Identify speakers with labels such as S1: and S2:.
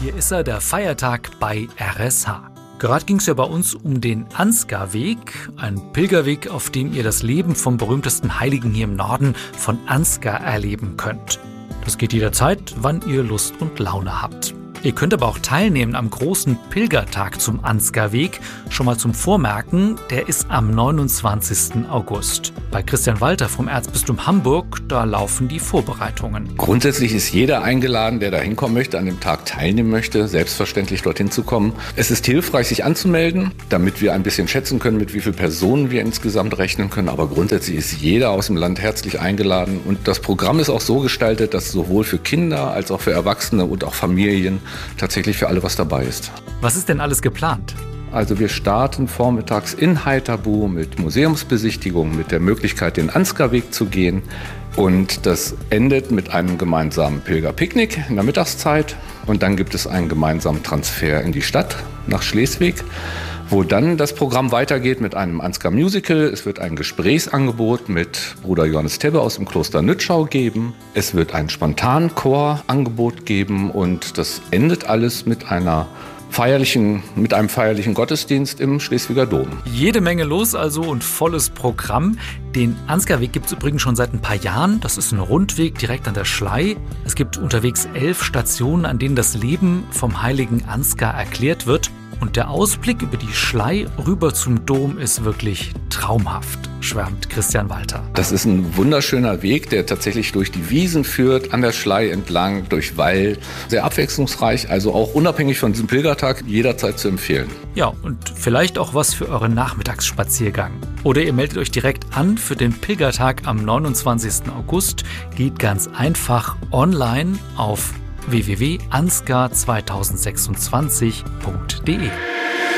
S1: hier ist er, der Feiertag bei RSH. Gerade ging es ja bei uns um den Ansgarweg, ein Pilgerweg, auf dem ihr das Leben vom berühmtesten Heiligen hier im Norden von Ansgar erleben könnt. Das geht jederzeit, wann ihr Lust und Laune habt. Ihr könnt aber auch teilnehmen am großen Pilgertag zum Ansgarweg. Schon mal zum Vormerken, der ist am 29. August. Bei Christian Walter vom Erzbistum Hamburg, da laufen die Vorbereitungen.
S2: Grundsätzlich ist jeder eingeladen, der da hinkommen möchte, an dem Tag teilnehmen möchte, selbstverständlich dorthin zu kommen. Es ist hilfreich, sich anzumelden, damit wir ein bisschen schätzen können, mit wie vielen Personen wir insgesamt rechnen können. Aber grundsätzlich ist jeder aus dem Land herzlich eingeladen. Und das Programm ist auch so gestaltet, dass sowohl für Kinder als auch für Erwachsene und auch Familien tatsächlich für alle was dabei ist.
S1: Was ist denn alles geplant?
S2: Also wir starten vormittags in Haithabu mit Museumsbesichtigung, mit der Möglichkeit, den Ansgarweg zu gehen. Und das endet mit einem gemeinsamen Pilgerpicknick in der Mittagszeit. Und dann gibt es einen gemeinsamen Transfer in die Stadt nach Schleswig, wo dann das Programm weitergeht mit einem Ansgar-Musical. Es wird ein Gesprächsangebot mit Bruder Johannes Tebbe aus dem Kloster Nützschau geben. Es wird ein Spontanchor-Angebot geben und das endet alles mit einem feierlichen Gottesdienst im Schleswiger Dom.
S1: Jede Menge los also und volles Programm. Den Ansgarweg gibt es übrigens schon seit ein paar Jahren. Das ist ein Rundweg direkt an der Schlei. Es gibt unterwegs 11 Stationen, an denen das Leben vom heiligen Ansgar erklärt wird. Und der Ausblick über die Schlei rüber zum Dom ist wirklich traumhaft, schwärmt Christian Walter.
S2: Das ist ein wunderschöner Weg, der tatsächlich durch die Wiesen führt, an der Schlei entlang, durch Wall. Sehr abwechslungsreich, also auch unabhängig von diesem Pilgertag jederzeit zu empfehlen.
S1: Ja, und vielleicht auch was für euren Nachmittagsspaziergang. Oder ihr meldet euch direkt an für den Pilgertag am 29. August. Geht ganz einfach online auf www.ansgar2026.de.